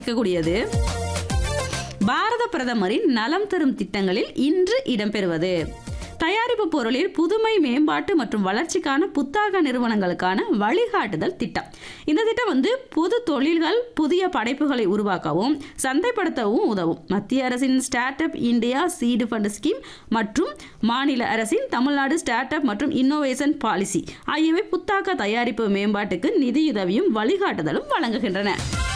இருக்கக்கூடியது பாரத பிரதமரின் நலம் தரும் திட்டங்களில் இன்று இடம்பெறுவது தயாரிப்பு பொருளில் புதுமை மேம்பாட்டு மற்றும் வளர்ச்சிக்கான புத்தாக்க நிறுவனங்களுக்கான வழிகாட்டுதல் திட்டம். இந்த திட்டம் புது தொழில்கள் புதிய படைப்புகளை உருவாக்கவும் சந்தைப்படுத்தவும் உதவும். மத்திய அரசின் start up India seed fund scheme மற்றும் மாநில அரசின் தமிழ்நாடு ஸ்டார்ட் அப் மற்றும் இன்னோவேஷன் பாலிசி ஆகியவை புத்தாக்க தயாரிப்பு மேம்பாட்டுக்கு நிதியுதவியும் வழிகாட்டுதலும் வழங்குகின்றன.